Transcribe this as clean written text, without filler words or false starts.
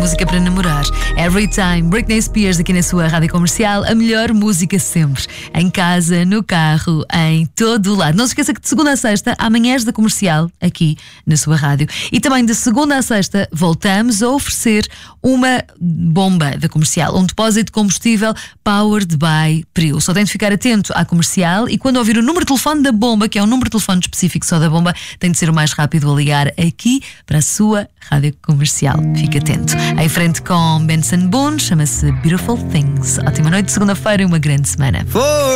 música para namorar. Every Time, Britney Spears aqui na sua rádio comercial. A melhor música sempre. Em casa, no carro, em todo o lado. Não se esqueça que de segunda a sexta, amanhã és da comercial, aqui na sua rádio. E também de segunda a sexta, voltamos a oferecer uma bomba da comercial. Um depósito de combustível powered by Priu. Só tem de ficar atento à comercial e quando ouvir o número de telefone da bomba, que é um número de telefone específico só da bomba, tem de ser o mais rápido a ligar aqui para a sua rádio comercial. Fique atento. Em frente com Benson Boone, chama-se Beautiful Things. Ótima noite de segunda-feira e uma grande semana.